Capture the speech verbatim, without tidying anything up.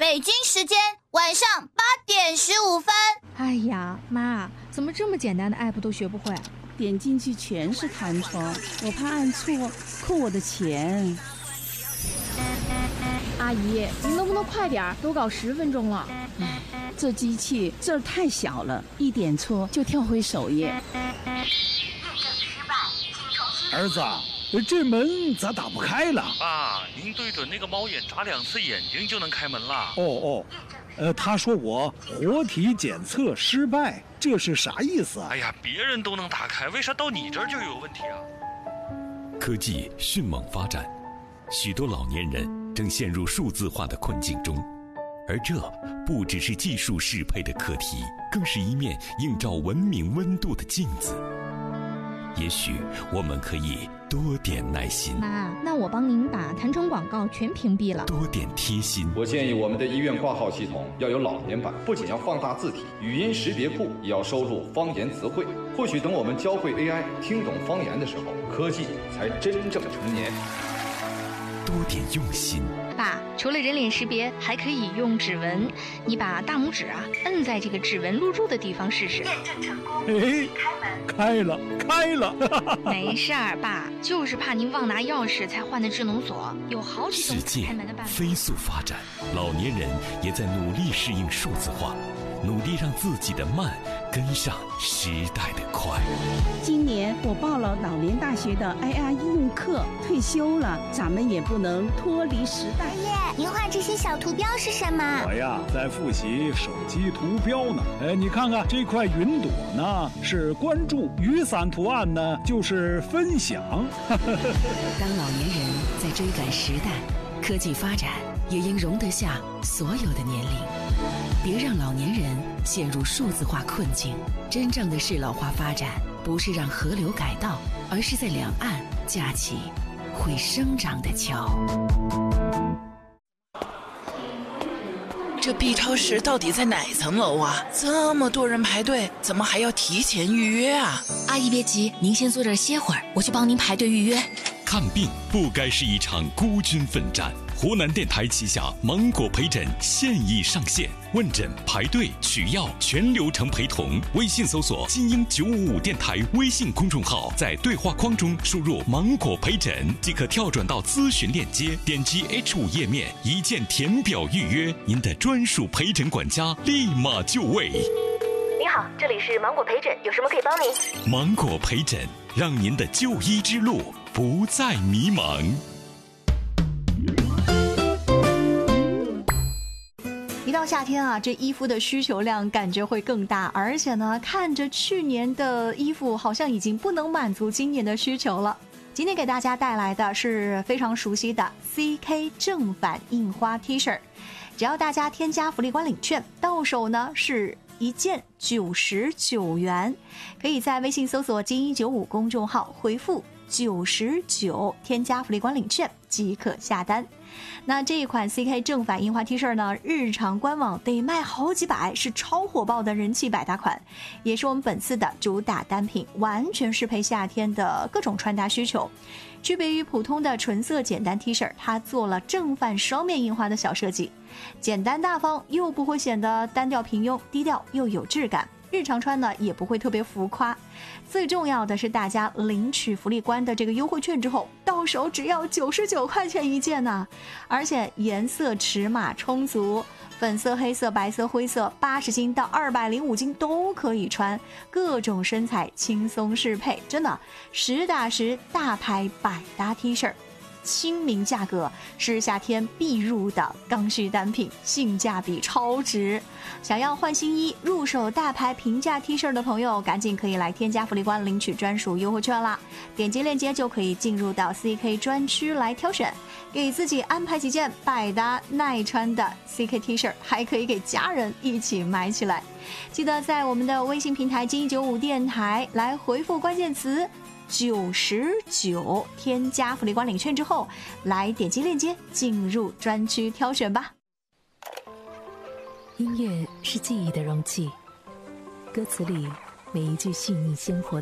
北京时间晚上八点十五分。 哎呀，妈，怎么这么简单的 app 都学不会？ 点进去全是弹窗，我怕按错扣我的钱。 阿姨，您能不能快点？都搞十分钟了。 唉，这机器字儿太小了，一点错就跳回首页。 儿子，这门咋打不开了？ 爸，您对准那个猫眼眨两次眼睛就能开门了。 哦哦，呃，他说我活体检测失败，这是啥意思啊？ 哎呀，别人都能打开，为啥到你这儿就有问题啊？ 科技迅猛发展，许多老年人正陷入数字化的困境中，而这不只是技术适配的课题，更是一面映照文明温度的镜子。也许我们可以多点耐心。 妈，那我帮您把弹窗广告全屏蔽了。 多点贴心。 我建议我们的医院挂号系统要有老年版，不仅要放大字体，语音识别库也要收录方言词汇。或许等我们教会 A I 听懂方言的时候，科技才真正成年。 多点用心。 爸，除了人脸识别，还可以用指纹。你把大拇指啊摁在这个指纹录入的地方试试。 验证成功， 哎，开了，开了！ 没事儿，爸，就是怕您忘拿钥匙才换的智能锁，有好几种开门的办法。 世界飞速发展，老年人也在努力适应数字化，努力让自己的慢跟上时代的快。 今年我报了老年大学的 I R 应用课，退休了，咱们也不能脱离时代。 爷爷，您画这些小图标是什么？ 我呀，在复习手机图标呢。哎，你看看这块云朵呢，是关注；雨伞图案呢，就是分享。 当老年人在追赶时代，科技发展也应容得下所有的年龄。别让老年人陷入数字化困境。真正的适老化发展，不是让河流改道，而是在两岸架起会生长的桥。 这 B 超市到底在哪层楼啊？这么多人排队，怎么还要提前预约啊？ 阿姨别急，您先坐这儿歇会儿，我去帮您排队预约。 看病不该是一场孤军奋战。湖南电台旗下芒果陪诊现已上线，问诊、排队、取药全流程陪同。微信搜索金鹰九五五电台微信公众号，在对话框中输入芒果陪诊即可跳转到咨询链接，点击 H 五 页面，一键填表预约，您的专属陪诊管家立马就位。 您好，这里是芒果陪诊，有什么可以帮您？ 芒果陪诊，让您的就医之路不再迷茫。 一到夏天啊，这衣服的需求量感觉会更大，而且呢，看着去年的衣服好像已经不能满足今年的需求了。今天给大家带来的是非常熟悉的 C K 正反印花 T 恤，只要大家添加福利官领券，到手呢是一件九十九元，可以在微信搜索金一九五公众号回复九十九，添加福利官领券即可下单。那这一款 C K 正反印花 T 恤呢，日常官网得卖好几百，是超火爆的人气百搭款，也是我们本次的主打单品，完全适配夏天的各种穿搭需求。区别于普通的纯色简单 T 恤，它做了正反双面印花的小设计，简单大方又不会显得单调平庸，低调又有质感。日常穿呢也不会特别浮夸，最重要的是大家领取福利官的这个优惠券之后，到手只要九十九块钱一件呢、啊，而且颜色尺码充足，粉色、黑色、白色、灰色，八十斤到二百零五斤都可以穿，各种身材轻松适配，真的实打实大牌百搭 T 恤。亲民价格是夏天必入的刚需单品，性价比超值。想要换新衣、入手大牌平价 T 恤的朋友，赶紧可以来添加福利官领取专属优惠券啦！点击链接就可以进入到 C K 专区来挑选，给自己安排几件百搭耐穿的 C K T 恤，还可以给家人一起买起来。记得在我们的微信平台金一九五电台来回复关键词九十九，添加福利官领券之后，来点击链接进入专区挑选吧。 音乐是记忆的容器，歌词里每一句细腻鲜活